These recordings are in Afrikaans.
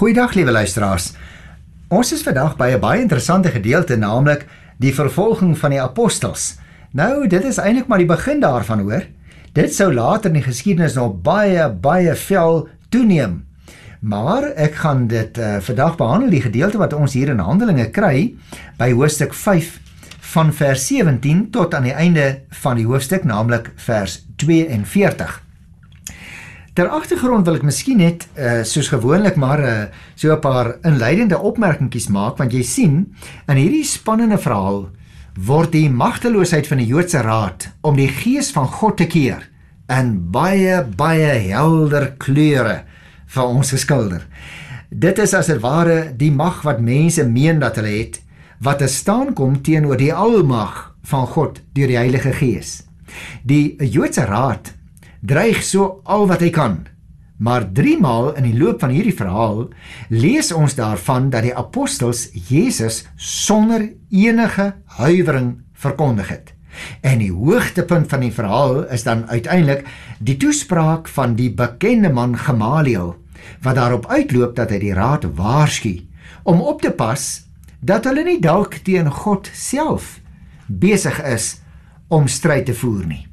Goeiedag, liewe luisteraars. Ons is vandag by 'n baie interessante gedeelte, naamlik die vervolging van die apostels. Nou, dit is eintlik maar die begin daarvan, hoor. Dit sou later in die geskiedenis nog baie fel toeneem. Maar ek gaan dit vandag behandel, die gedeelte wat ons hier in Handelinge kry, by hoofstuk 5 van vers 17 tot aan die einde van die hoofstuk, naamlik vers 42. Ter agtergrond wil ek miskien net, soos gewoonlik maar so 'n paar inleidende opmerkingies maak, want jy sien, in hierdie spannende verhaal word die magteloosheid van die Joodse Raad om die gees van God te keer in baie helder kleure vir ons geskilder. Dit is as dit ware die mag wat mense meen dat hulle het, wat te staan kom teenoor die almag van God deur die Heilige Gees. Die Joodse Raad dreig so al wat hy kan, maar 3 maal in die loop van hierdie verhaal lees ons daarvan dat die apostels Jesus sonder enige huiwering verkondig het. En die hoogtepunt van die verhaal is dan uiteindelik die toespraak van die bekende man Gamaliel, wat daarop uitloop dat hy die raad waarsku om op te pas dat hulle nie dalk teen God self besig is om stryd te voer nie.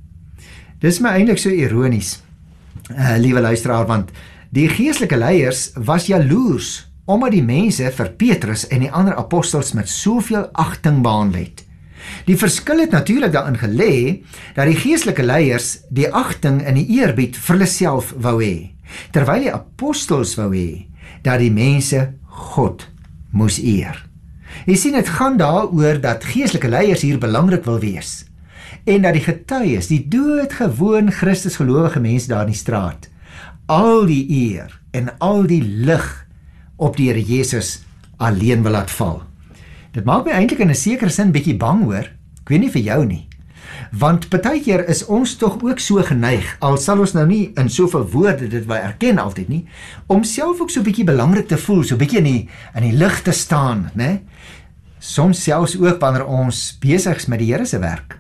Dis my eintlik so ironies, liewe luisteraar, want die geestelike leiers was jaloers omdat die mense vir Petrus en die ander apostels met soveel agting behandel het. Die verskil het natuurlik daarin gelê dat die geestelike leiers die agting en die eerbied vir hulle self wou hê, terwyl die apostels wou hê dat die mense God moes eer. Jy sien, dit gaan daaroor dat geestelike leiers hier belangrik wil wees, en dat die getuies, die doodgewoon Christus gelowige mense daar in die straat, al die eer en al die lig op die Here Jesus alleen wil laat val. Dit maak my eintlik in 'n sekere sin bietjie bang, hoor. Ek weet nie vir jou nie. Want partykeer is ons tog ook so geneig, al sal ons nou nie in soveel woorde dit wil erken altyd nie, om self ook so bietjie belangrik te voel, so bietjie in die lig te staan, né? Soms selfs ook wanneer ons besig is met die Here se werk.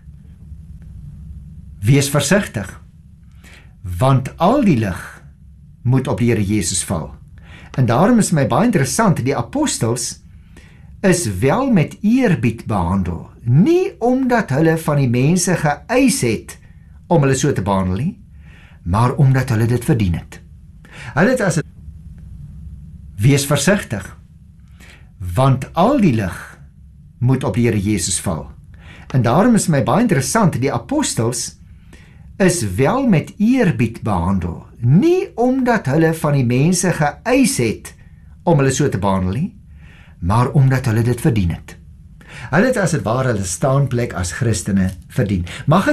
Wees versigtig, want al die lig moet op die Here Jesus val. En daarom is my baie interessant, die apostels is wel met eerbied behandel, nie omdat hulle van die mense geëis het om hulle so te behandel nie, maar omdat hulle dit verdien het. Hulle het as wees versigtig, want al die lig moet op die Here Jesus val. En daarom is my baie interessant, die apostels is wel met eerbied behandel, nie omdat hulle van die mense geëis het om hulle so te behandel nie, maar omdat hulle dit verdien het. Hulle het as dit ware hulle staanplek as Christene verdien. Mag